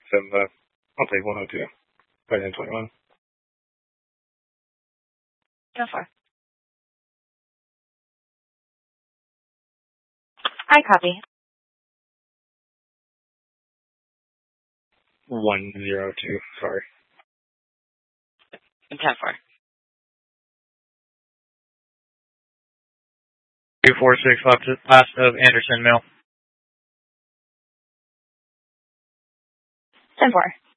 and I'll take 102. Right in 21. Go for it. I copy. 102. Sorry. 10-4. 246 last of Anderson Mill. 10-4.